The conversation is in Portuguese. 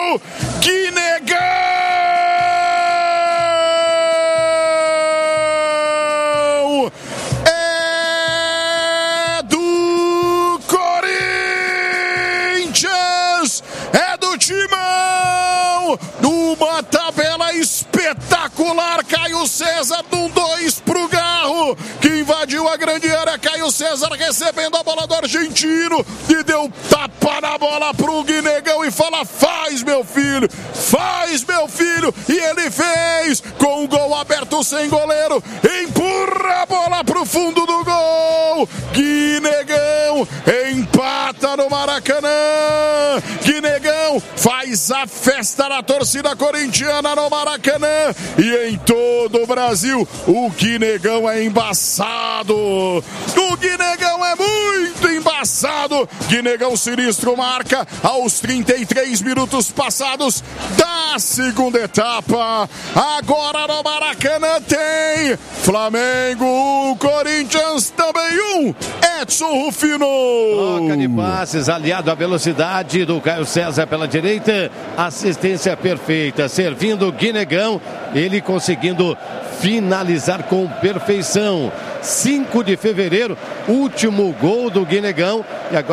Guinegão! É do Corinthians! É do Timão! Numa tabela espetacular, Caio César num 2 pro Garro, que invadiu a grande área. Caio César recebendo a bola do argentino e deu tapa na bola pro Guinegão e fala: faz meu filho, e ele fez, com o gol aberto sem goleiro, empurra a bola pro fundo do gol. Guinegão empata no Maracanã. Guinegão faz a festa na torcida corintiana no Maracanã e em todo o Brasil. O Guinegão é embaçado, o Guinegão é muito embaçado. Guinegão sinistro marca aos 33 minutos passados da segunda etapa. Agora no Maracanã tem Flamengo 1, Corinthians também 1. Edson Rufino. Troca de passes, aliado à velocidade do Caio César pela direita, assistência perfeita, servindo o Guinegão, ele conseguindo finalizar com perfeição. 5 de fevereiro, último gol do Guinegão, e agora